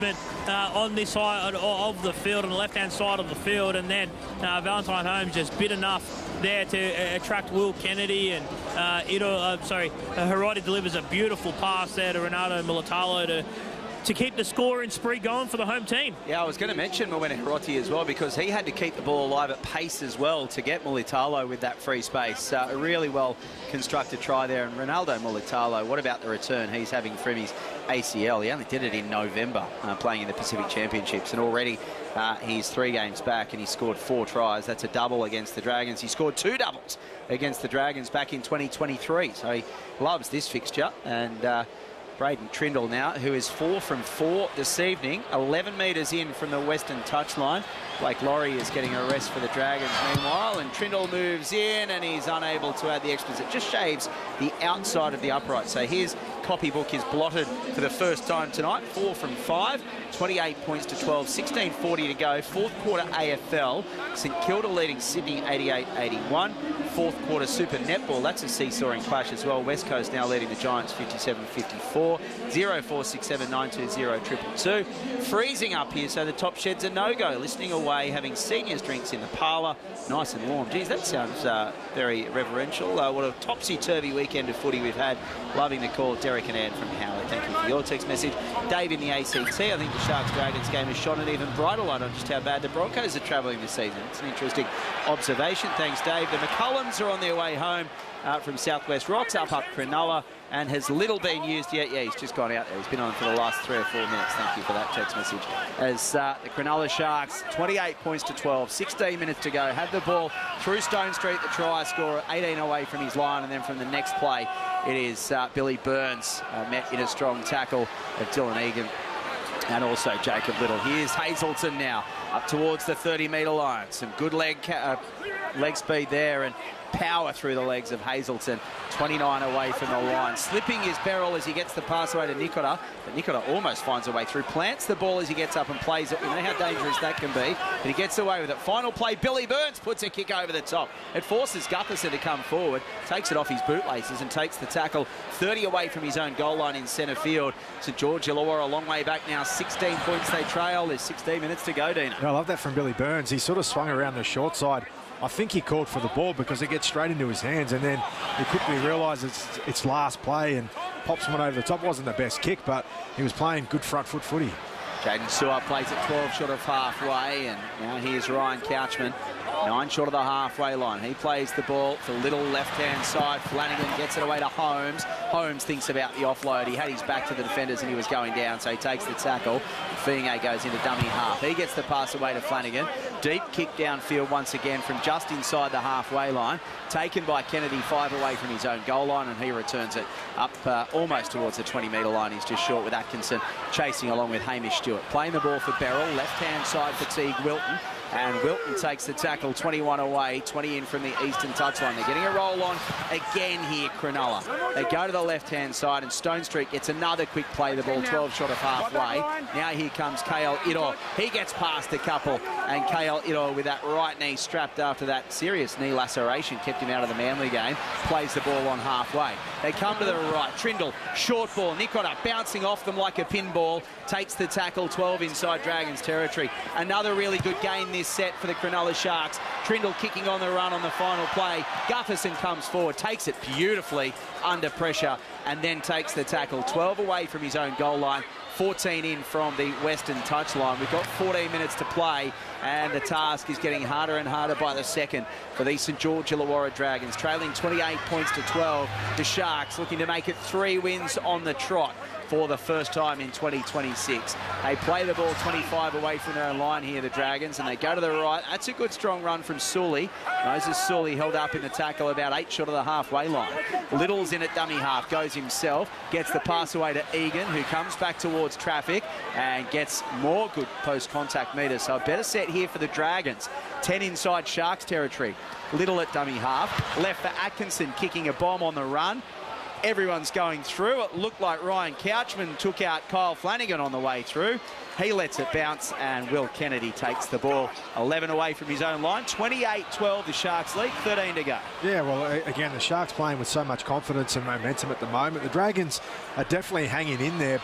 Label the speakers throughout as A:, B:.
A: On this side of the field, on the left-hand side of the field, and then Valentine Holmes just bit enough there to attract Will Kennedy, and Hiroti delivers a beautiful pass there to Ronaldo Mulitalo to keep the scoring spree going for the home team.
B: Yeah, I was going to mention Mawena Hiroti as well, because he had to keep the ball alive at pace as well to get Mulitalo with that free space. A really well constructed try there. And Ronaldo Mulitalo, what about the return he's having from his ACL? He only did it in November, playing in the Pacific Championships, and already he's 3 games back and he scored 4 tries. That's a double against the Dragons. He scored 2 doubles against the Dragons back in 2023, so he loves this fixture. And Braden Trindle now, who is 4 from 4 this evening, 11 metres in from the western touchline. Blake Laurie is getting a rest for the Dragons meanwhile, and Trindle moves in and he's unable to add the extras. It just shaves the outside of the upright. So his copybook is blotted for the first time tonight. 4 from 5, 28 points to 12, 16:40 to go. Fourth quarter AFL, St Kilda leading Sydney 88-81. Fourth quarter Super Netball, that's a seesawing clash as well. West Coast now leading the Giants 57-54. 0467920222. Freezing up here, so the top shed's a no-go. Listening away, having seniors drinks in the parlour. Nice and warm. Geez, that sounds very reverential. What a topsy-turvy weekend of footy we've had. Loving the call. Derek and Ann from Howard. Thank you for your text message. Dave in the ACT. I think the Sharks-Dragons game has shone an even brighter light on just how bad the Broncos are travelling this season. It's an interesting observation. Thanks, Dave. The McCullums are on their way home from Southwest Rocks up Cronulla, and has little been used yet. Yeah, he's just gone out there. He's been on for the last 3 or 4 minutes. Thank you for that text message. As the Cronulla Sharks, 28 points to 12, 16 minutes to go. Had the ball through Stone Street, the try scorer, 18 away from his line, and then from the next play, it is Billy Burns met in a strong tackle of Dylan Egan and also Jacob Little. Here's Hazelton now up towards the 30-metre line. Some good leg speed there, and power through the legs of Hazelton. 29 away from the line. Slipping is Beryl as he gets the pass away to Nikota, but Nikota almost finds a way through. Plants the ball as he gets up and plays it. We know how dangerous that can be, but he gets away with it. Final play, Billy Burns puts a kick over the top. It forces Gutherson to come forward, takes it off his bootlaces and takes the tackle 30 away from his own goal line in centre field. St George Illawarra a long way back now, 16 points they trail. There's 16 minutes to go, Dina.
C: Yeah, I love that from Billy Burns. He sort of swung around the short side. I think he called for the ball because it gets straight into his hands, and then he quickly realised it's last play and pops one over the top. Wasn't the best kick, but he was playing good front foot footy.
B: Jaden Sewer plays at 12 short of halfway, and now here's Ryan Couchman, 9 short of the halfway line. He plays the ball to Little, left-hand side. Flanagan gets it away to Holmes. Holmes thinks about the offload. He had his back to the defenders and he was going down, so he takes the tackle. Fiinge goes into dummy half. He gets the pass away to Flanagan. Deep kick downfield once again from just inside the halfway line. Taken by Kennedy, 5 away from his own goal line, and he returns it up almost towards the 20-metre line. He's just short with Atkinson chasing along with Hamish Stewart. Playing the ball for Beryl, left-hand side for Teague Wilton. And Wilton takes the tackle, 21 away, 20 in from the eastern touchline. They're getting a roll on again here, Cronulla. They go to the left-hand side, and Stone Street gets another quick play, the ball 12 short of halfway. Now here comes Kale Idor. He gets past a couple, and Kale Idor with that right knee strapped after that serious knee laceration kept him out of the Manly game. Plays the ball on halfway. They come to the right. Trindle, short ball. Nikota bouncing off them like a pinball. Takes the tackle, 12 inside Dragons territory. Another really good game this set for the Cronulla Sharks. Trindle kicking on the run on the final play. Gutherson comes forward, takes it beautifully under pressure, and then takes the tackle. 12 away from his own goal line, 14 in from the western touchline. We've got 14 minutes to play, and the task is getting harder and harder by the second for the St George Illawarra Dragons. Trailing 28 points to 12. The Sharks looking to make it 3 wins on the trot for the first time in 2026. They play the ball 25 away from their own line here, the Dragons, and they go to the right. That's a good strong run from Sully. Moses Sully held up in the tackle about 8 short of the halfway line. Little's in at dummy half, goes himself, gets the pass away to Egan, who comes back towards traffic and gets more good post-contact meters. So a better set here for the Dragons. 10 inside Sharks territory. Little at dummy half, left for Atkinson, kicking a bomb on the run. Everyone's going through. It looked like Ryan Couchman took out Kyle Flanagan on the way through. He lets it bounce, and Will Kennedy takes the ball 11 away from his own line. 28-12, the Sharks lead, 13 to go.
C: Yeah, well, again, the Sharks playing with so much confidence and momentum at the moment. The Dragons are definitely hanging in there, but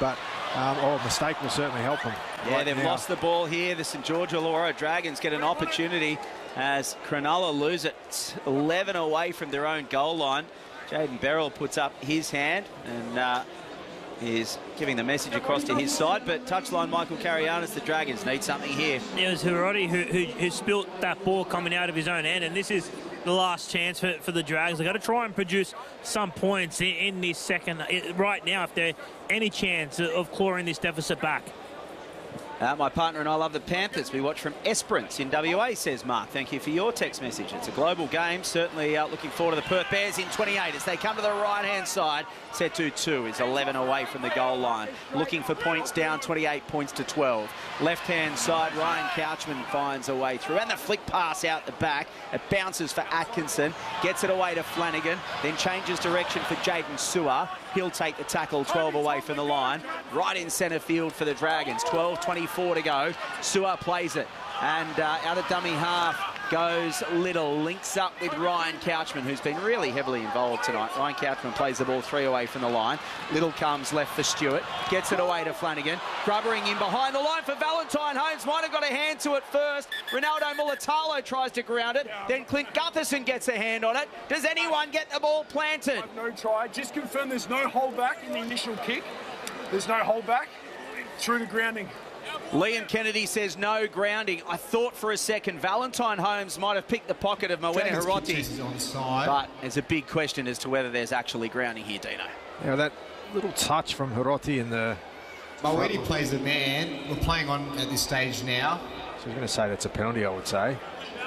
C: or a mistake will certainly help them.
B: Yeah, they've lost the ball here. The St George Illawarra Dragons get an opportunity as Cronulla lose it 11 away from their own goal line. Jaden Beryl puts up his hand and is giving the message across to his side, but touchline Michael Carianis, the Dragons need something here.
A: It was Hiroti who spilt that ball coming out of his own end, and this is the last chance for the Dragons. They've got to try and produce some points in this second right now if there's any chance of clawing this deficit back.
B: My partner and I love the Panthers. We watch from Esperance in WA, says Mark. Thank you for your text message. It's a global game. Certainly looking forward to the Perth Bears in 28 as they come to the right-hand side. Setu 2 is 11 away from the goal line. Looking for points down, 28 points to 12. Left-hand side, Ryan Couchman finds a way through. And the flick pass out the back. It bounces for Atkinson. Gets it away to Flanagan. Then changes direction for Jaden Sewer. He'll take the tackle 12 away from the line. Right in centre field for the Dragons. 12:24 to go. Sewer plays it. And out of dummy half goes Little. Links up with Ryan Couchman, who's been really heavily involved tonight. Ryan Couchman plays the ball 3 away from the line. Little comes left for Stewart. Gets it away to Flanagan. Grubbering in behind the line for Valentine Holmes. Might have got a hand to it first. Ronaldo Mulatalo tries to ground it. Then Clint Gutherson gets a hand on it. Does anyone get the ball planted?
D: No try. Just confirm there's no holdback in the initial kick. There's no holdback through the grounding.
B: Liam Kennedy says no grounding. I thought for a second Valentine Holmes might have picked the pocket of Mawene Hiroti. But there's a big question as to whether there's actually grounding here, Dino.
C: Yeah, that little touch from Hiroti in the...
E: Mawene plays the man. We're playing on at this stage now.
C: So I was going to say that's a penalty, I would say.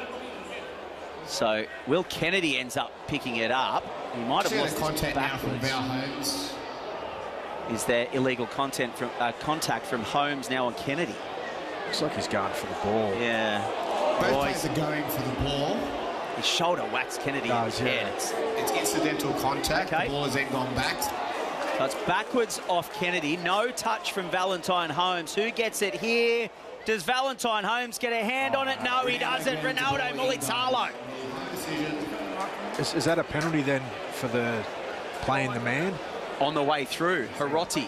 B: So Will Kennedy ends up picking it up. He might have lost
E: contact now from Val Holmes.
B: Is there illegal contact from Holmes now on Kennedy?
C: Looks like he's going for the ball.
B: Yeah.
E: Both players are going for the ball.
B: His shoulder whacks Kennedy in the head.
E: It's incidental contact. Okay. The ball has then gone back.
B: So it's backwards off Kennedy. No touch from Valentine Holmes. Who gets it here? Does Valentine Holmes get a hand on it? No, he doesn't. Ronaldo Mulatalo.
C: Is that a penalty then for the playing the man?
B: On the way through, Hiroti.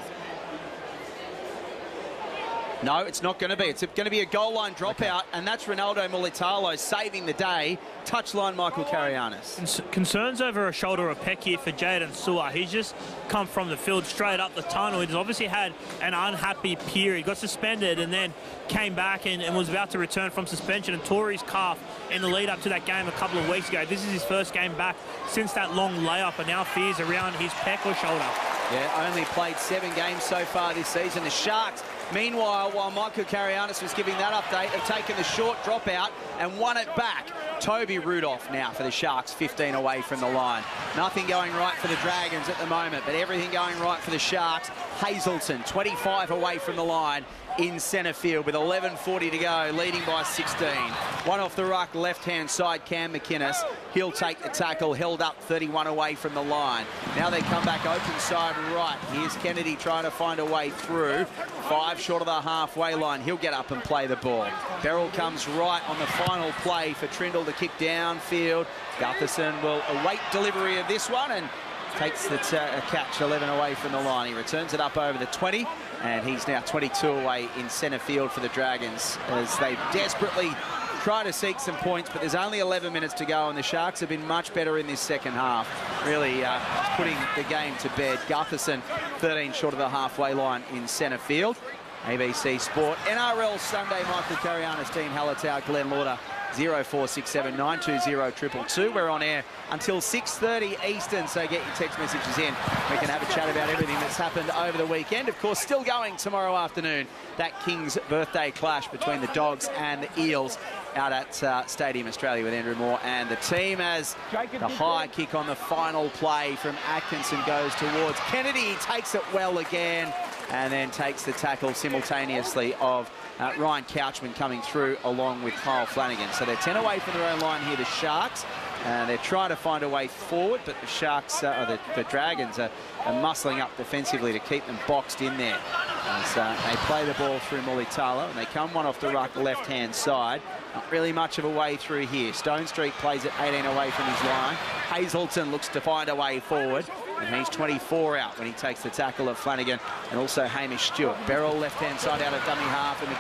B: No, it's not going to be. It's going to be a goal line dropout, and that's Ronaldo Mulatalo saving the day. Touchline Michael Carianis.
A: Concerns over a shoulder of peck here for Jaden Sewer. He's just come from the field straight up the tunnel. He's obviously had an unhappy period. Got suspended and then came back and was about to return from suspension and tore his calf in the lead up to that game a couple of weeks ago. This is his first game back since that long layup, and now fears around his pec or shoulder.
B: Yeah, only played 7 games so far this season. The Sharks, meanwhile, while Michael Carianis was giving that update, have taken the short dropout and won it back. Toby Rudolph now for the Sharks, 15 away from the line. Nothing going right for the Dragons at the moment, but everything going right for the Sharks. Hazelton, 25 away from the line in centre field with 11:40 to go, leading by 16. One off the ruck, left-hand side, Cam McInnes. He'll take the tackle, held up 31 away from the line. Now they come back open side right. Here's Kennedy trying to find a way through. 5 short of the halfway line. He'll get up and play the ball. Beryl comes right on the final play for Trindle to kick downfield. Gutherson will await delivery of this one and takes the catch 11 away from the line. He returns it up over the 20, and he's now 22 away in centre field for the Dragons as they desperately try to seek some points, but there's only 11 minutes to go, and the Sharks have been much better in this second half, really putting the game to bed. Gutherson, 13 short of the halfway line in centre field. ABC Sport, NRL Sunday, Michael Carianis, Dean Hallertau, Glenn Lauder, 0467 920 222. We're on air until 6:30 Eastern, so get your text messages in. We can have a chat about everything that's happened over the weekend. Of course, still going tomorrow afternoon, that King's birthday clash between the Dogs and the Eels out at Stadium Australia with Andrew Moore and the team, as the high kick on the final play from Atkinson goes towards Kennedy. He takes it well again and then takes the tackle simultaneously of Ryan Couchman coming through along with Kyle Flanagan. So they're 10 away from their own line here, the Sharks. They're trying to find a way forward, but the Sharks, the Dragons are muscling up defensively to keep them boxed in there. As they play the ball through Mulatalo, and they come one off the ruck left-hand side. Not really much of a way through here. Stone Street plays it 18 away from his line. Hazelton looks to find a way forward. And he's 24 out when he takes the tackle of Flanagan and also Hamish Stewart. Beryl left-hand side out of dummy half, and